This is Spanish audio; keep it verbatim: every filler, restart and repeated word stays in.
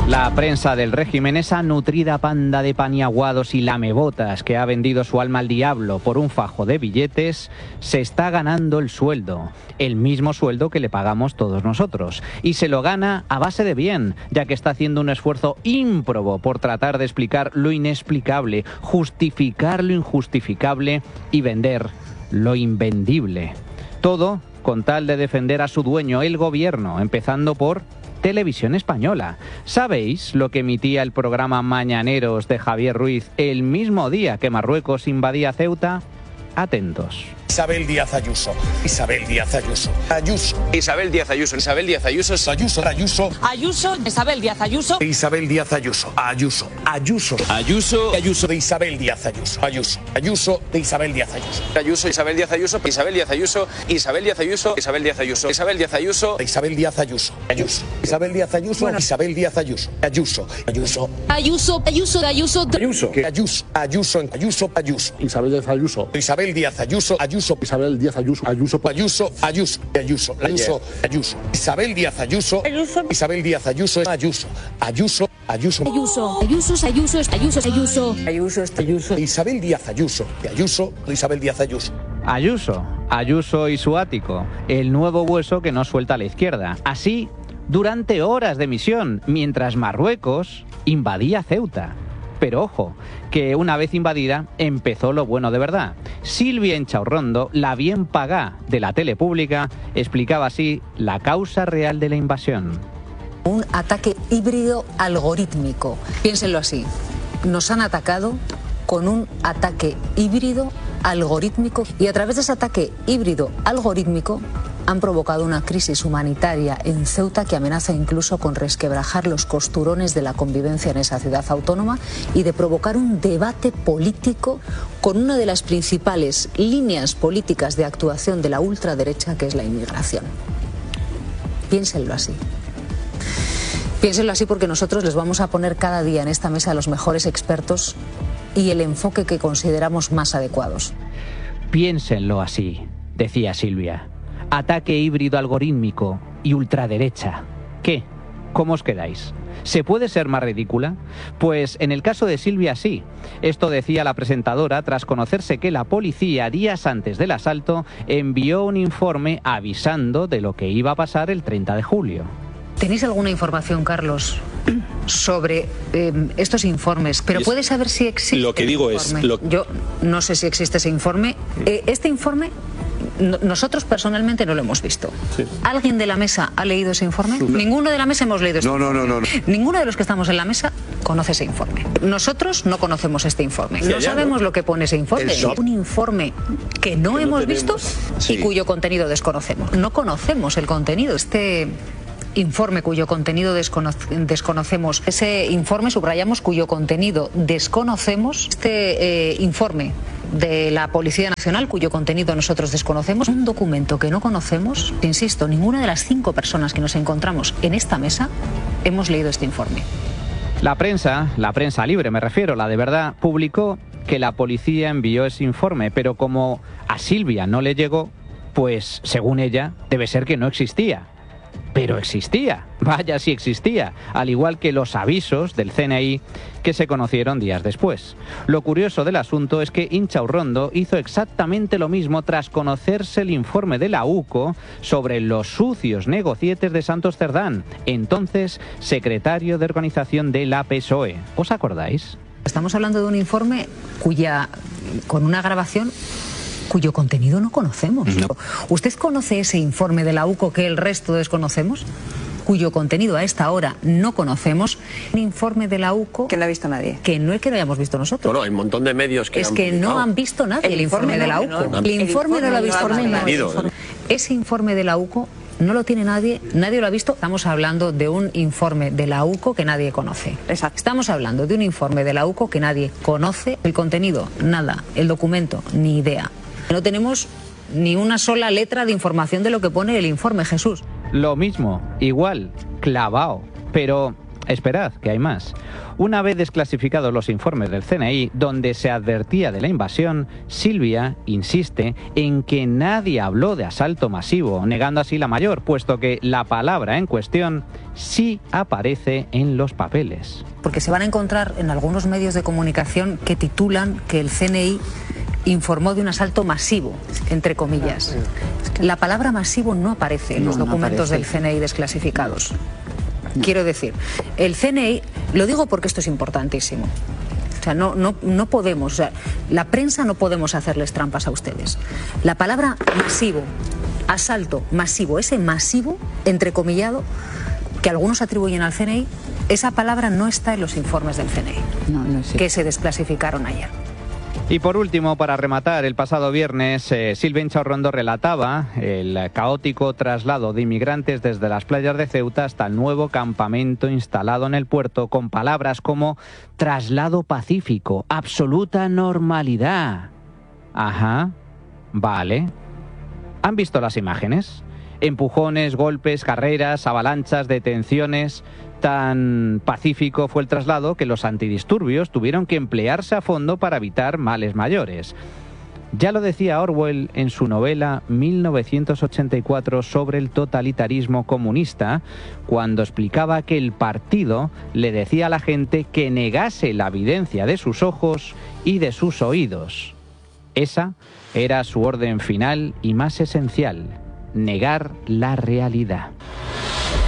La prensa del régimen, esa nutrida panda de paniaguados y lamebotas que ha vendido su alma al diablo por un fajo de billetes, se está ganando el sueldo, el mismo sueldo que le pagamos todos nosotros. Y se lo gana a base de bien, ya que está haciendo un esfuerzo ímprobo por tratar de explicar lo inexplicable, justificar lo injustificable y vender lo invendible. Todo con tal de defender a su dueño, el gobierno, empezando por Televisión Española. ¿Sabéis lo que emitía el programa Mañaneros de Javier Ruiz el mismo día que Marruecos invadía Ceuta? Atentos. Isabel Díaz Ayuso. Isabel Díaz Ayuso. Ayuso. Isabel Díaz Ayuso. Isabel Díaz Ayuso. Ayuso. Ayuso. Ayuso. Isabel Díaz Ayuso. Isabel Díaz Ayuso. Ayuso. Ayuso. Ayuso. Ayuso de Isabel Díaz Ayuso. Ayuso. Ayuso de Isabel Díaz Ayuso. Ayuso. Isabel Díaz Ayuso. Isabel Díaz Ayuso. Isabel Díaz Ayuso. Isabel Díaz Ayuso. Isabel Díaz Ayuso. Isabel Díaz Ayuso. Ayuso. Isabel Díaz Ayuso. Isabel Díaz Ayuso. Ayuso. Ayuso. Ayuso. Ayuso. Ayuso. Ayuso. Ayuso. Ayuso. Ayuso. Ayuso. Isabel Díaz Ayuso. Isabel Díaz Ayuso. Ayuso. Isabel Díaz Ayuso. Ayuso. Ayuso. Ayuso. Ayuso. Ayuso. Ayuso. Isabel Díaz Ayuso. Ayuso. Isabel Díaz Ayuso. Ayuso. Ayuso. Ayuso. Ayuso. Ayuso. Ayuso. Ayuso. Ayuso. Ayuso. Ayuso. Isabel Díaz Ayuso. Ayuso. Isabel Díaz Ayuso. Ayuso. Ayuso y su ático. El nuevo hueso que no suelta a la izquierda. Así durante horas de emisión, mientras Marruecos invadía Ceuta. Pero ojo, que una vez invadida empezó lo bueno de verdad. Silvia Inchaurrondo, la bien pagá de la tele pública, explicaba así la causa real de la invasión. Un ataque híbrido algorítmico. Piénsenlo así. Nos han atacado con un ataque híbrido algorítmico y a través de ese ataque híbrido algorítmico han provocado una crisis humanitaria en Ceuta que amenaza incluso con resquebrajar los costurones de la convivencia en esa ciudad autónoma y de provocar un debate político con una de las principales líneas políticas de actuación de la ultraderecha, que es la inmigración. Piénsenlo así. Piénsenlo así porque nosotros les vamos a poner cada día en esta mesa a los mejores expertos y el enfoque que consideramos más adecuados. Piénsenlo así, decía Silvia. Ataque híbrido algorítmico y ultraderecha. ¿Qué? ¿Cómo os quedáis? ¿Se puede ser más ridícula? Pues en el caso de Silvia sí. Esto decía la presentadora tras conocerse que la policía, días antes del asalto, envió un informe avisando de lo que iba a pasar el treinta de julio. ¿Tenéis alguna información, Carlos, sobre eh, estos informes? Pero ¿puedes saber si existe? Lo que digo es... Lo... Yo no sé si existe ese informe. Eh, este informe... Nosotros personalmente no lo hemos visto. Sí. ¿Alguien de la mesa ha leído ese informe? No. Ninguno de la mesa hemos leído ese no, informe. No, no, no, no. Ninguno de los que estamos en la mesa conoce ese informe. Nosotros no conocemos este informe. No sabemos lo que pone ese informe. Un informe que no que hemos no visto sí. y cuyo contenido desconocemos. No conocemos el contenido. Este informe cuyo contenido descono desconocemos, ese informe, subrayamos, cuyo contenido desconocemos, este eh, informe de la Policía Nacional, cuyo contenido nosotros desconocemos, un documento que no conocemos. Insisto, ninguna de las cinco personas que nos encontramos en esta mesa hemos leído este informe. La prensa, la prensa libre me refiero, la de verdad, publicó que la policía envió ese informe, pero como a Silvia no le llegó, pues según ella debe ser que no existía. Pero existía, vaya si existía, al igual que los avisos del C N I que se conocieron días después. Lo curioso del asunto es que Inchaurrondo hizo exactamente lo mismo tras conocerse el informe de la U C O sobre los sucios negocietes de Santos Cerdán, entonces secretario de organización de la P S O E. ¿Os acordáis? Estamos hablando de un informe cuya, con una grabación cuyo contenido no conocemos. No. ¿Usted conoce ese informe de la U C O que el resto desconocemos? Cuyo contenido a esta hora no conocemos. Un informe de la U C O que no ha visto nadie. Que no es que lo hayamos visto nosotros. Bueno, hay un montón de medios que es han que publicado. no han visto nadie el, el informe, informe de la U C O. No, no, el, el informe no lo ha visto nadie. Ese informe de la U C O no lo tiene nadie, nadie lo ha visto. Estamos hablando de un informe de la U C O que nadie conoce. Exacto. Estamos hablando de un informe de la U C O que nadie conoce. El contenido, nada. El documento, ni idea. No tenemos ni una sola letra de información de lo que pone el informe, Jesús. Lo mismo, igual, clavado. Pero Esperad, que hay más. Una vez desclasificados los informes del C N I, donde se advertía de la invasión, Silvia insiste en que nadie habló de asalto masivo, negando así la mayor, puesto que la palabra en cuestión sí aparece en los papeles. Porque se van a encontrar en algunos medios de comunicación que titulan que el C N I informó de un asalto masivo, entre comillas. La palabra masivo no aparece en los No, no documentos aparece. del C N I desclasificados. Quiero decir, el C N I, lo digo porque esto es importantísimo. O sea, no, no, no podemos, o sea, la prensa no podemos hacerles trampas a ustedes. La palabra masivo, asalto masivo, ese masivo, entrecomillado, que algunos atribuyen al C N I, esa palabra no está en los informes del C N I, No, no sé. que se desclasificaron ayer. Y por último, para rematar, el pasado viernes, eh, Silvia Inchaurrondo relataba el caótico traslado de inmigrantes desde las playas de Ceuta hasta el nuevo campamento instalado en el puerto, con palabras como traslado pacífico, absoluta normalidad. Ajá, vale. ¿Han visto las imágenes? Empujones, golpes, carreras, avalanchas, detenciones. Tan pacífico fue el traslado que los antidisturbios tuvieron que emplearse a fondo para evitar males mayores. Ya lo decía Orwell en su novela mil novecientos ochenta y cuatro sobre el totalitarismo comunista, cuando explicaba que el partido le decía a la gente que negase la evidencia de sus ojos y de sus oídos. Esa era su orden final y más esencial: negar la realidad.